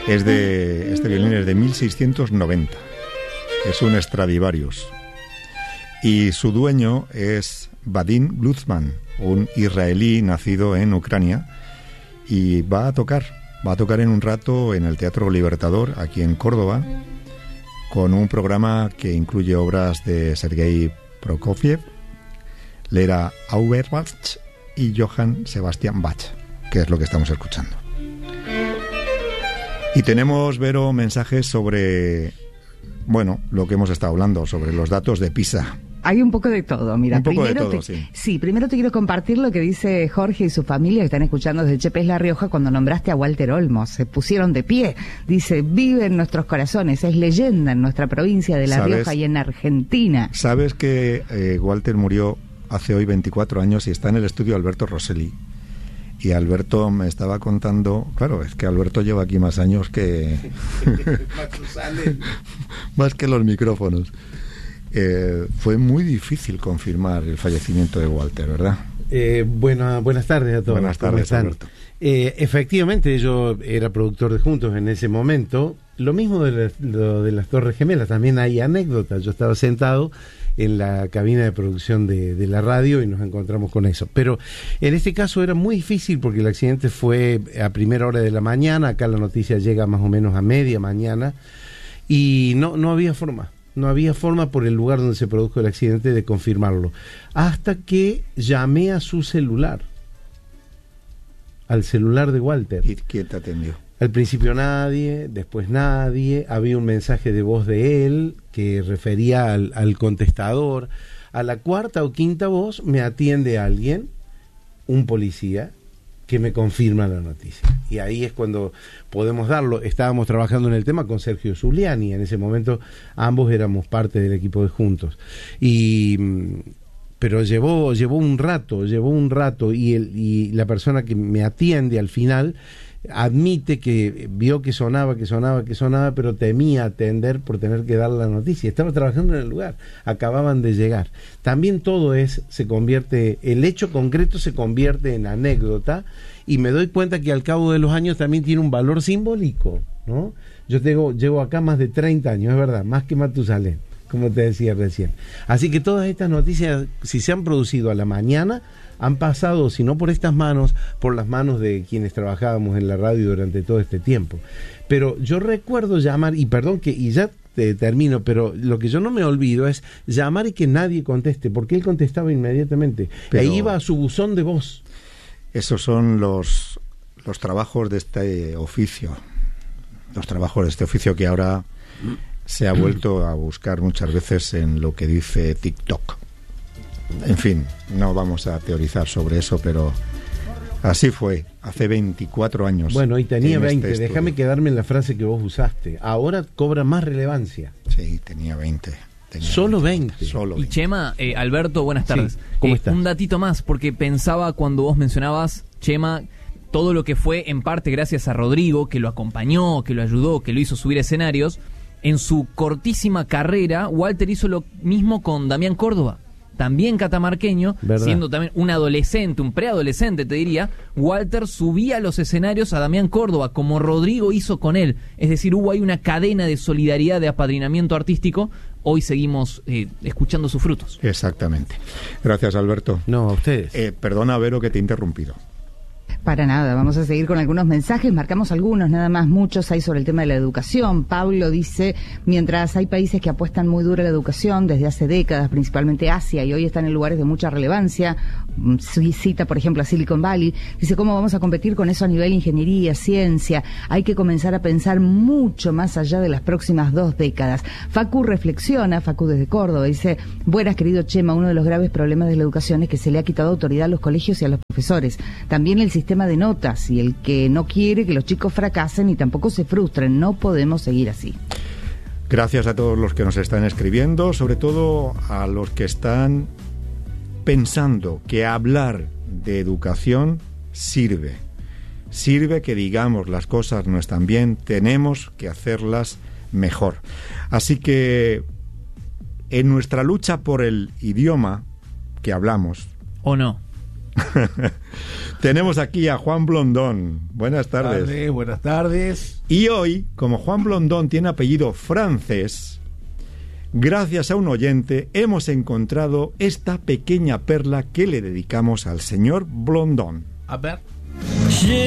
Este violín es de 1690. Es un Stradivarius. Y su dueño es Vadim Glucksmann, un israelí nacido en Ucrania, y va a tocar en un rato en el Teatro Libertador, aquí en Córdoba, con un programa que incluye obras de Sergei Prokofiev, Lera Auerbach y Johann Sebastian Bach, que es lo que estamos escuchando. Y tenemos, Vero, mensajes sobre, bueno, lo que hemos estado hablando, sobre los datos de PISA. Hay un poco de todo, mira. Un poco primero de todo, sí. Sí, primero te quiero compartir lo que dice Jorge y su familia que están escuchando desde Chepes La Rioja cuando nombraste a Walter Olmos. Se pusieron de pie. Dice, vive en nuestros corazones, es leyenda en nuestra provincia de La Rioja y en Argentina. ¿Sabes que Walter murió hace hoy 24 años y está en el estudio Alberto Rosselli? Y Alberto me estaba contando, claro, es que Alberto lleva aquí más años que... más que los micrófonos. Fue muy difícil confirmar el fallecimiento de Walter, ¿verdad? Buenas tardes a todos. Buenas tardes, Alberto. Efectivamente, yo era productor de Juntos en ese momento. Lo mismo de las Torres Gemelas, también hay anécdotas. Yo estaba sentado en la cabina de producción de la radio y nos encontramos con eso. Pero en este caso era muy difícil porque el accidente fue a primera hora de la mañana, acá la noticia llega más o menos a media mañana, y no había forma. No había forma por el lugar donde se produjo el accidente de confirmarlo. Hasta que llamé a su celular, al celular de Walter. ¿Y quién te atendió? Al principio nadie, después nadie, había un mensaje de voz de él que refería al contestador. A la cuarta o quinta voz me atiende alguien, un policía, que me confirma la noticia. Y ahí es cuando podemos darlo. Estábamos trabajando en el tema con Sergio Zuliani, en ese momento ambos éramos parte del equipo de Juntos. Pero llevó un rato y la persona que me atiende al final admite que vio que sonaba, pero temía atender por tener que dar la noticia. Estaba trabajando en el lugar, acababan de llegar. También todo el hecho concreto se convierte en anécdota, y me doy cuenta que al cabo de los años también tiene un valor simbólico, ¿no? Yo llevo acá más de 30 años, es verdad, más que Matusalén, como te decía recién. Así que todas estas noticias, si se han producido a la mañana, han pasado, si no por estas manos, por las manos de quienes trabajábamos en la radio durante todo este tiempo. Pero yo recuerdo llamar, y perdón y ya termino, pero lo que yo no me olvido es llamar y que nadie conteste, porque él contestaba inmediatamente. E iba a su buzón de voz. Esos son los trabajos de este oficio. Los trabajos de este oficio que ahora se ha vuelto a buscar muchas veces en lo que dice TikTok. En fin, no vamos a teorizar sobre eso, pero así fue, hace 24 años. Bueno, y tenía 20, déjame quedarme en la frase que vos usaste. Ahora cobra más relevancia. Sí, tenía 20. Solo 20. Y Chema, Alberto, buenas tardes. Sí, ¿cómo estás? Un datito más, porque pensaba cuando vos mencionabas, Chema, todo lo que fue en parte gracias a Rodrigo, que lo acompañó, que lo ayudó, que lo hizo subir escenarios. En su cortísima carrera, Walter hizo lo mismo con Damián Córdoba, también catamarqueño, ¿verdad? Siendo también un adolescente, un preadolescente te diría, Walter subía a los escenarios a Damián Córdoba, como Rodrigo hizo con él. Es decir, hubo ahí una cadena de solidaridad, de apadrinamiento artístico. Hoy seguimos escuchando sus frutos. Exactamente. Gracias, Alberto. No, a ustedes. Perdona, Vero, que te he interrumpido. Para nada, vamos a seguir con algunos mensajes, marcamos algunos, nada más, muchos hay sobre el tema de la educación. Pablo dice, mientras hay países que apuestan muy duro a la educación desde hace décadas, principalmente Asia, y hoy están en lugares de mucha relevancia, cita por ejemplo a Silicon Valley, dice, ¿cómo vamos a competir con eso a nivel ingeniería, ciencia? Hay que comenzar a pensar mucho más allá de las próximas 2 décadas. Facu reflexiona, Facu desde Córdoba, dice, buenas querido Chema, uno de los graves problemas de la educación es que se le ha quitado autoridad a los colegios y a los profesores. También el sistema de notas y el que no quiere que los chicos fracasen y tampoco se frustren. No podemos seguir así. Gracias a todos los que nos están escribiendo, sobre todo a los que están pensando que hablar de educación sirve. Sirve que digamos las cosas no están bien, tenemos que hacerlas mejor. Así que en nuestra lucha por el idioma que hablamos, ¿o no? Tenemos aquí a Juan Blondón. Buenas tardes. Buenas tardes. Y hoy, como Juan Blondón tiene apellido francés, gracias a un oyente hemos encontrado esta pequeña perla que le dedicamos al señor Blondón. A ver.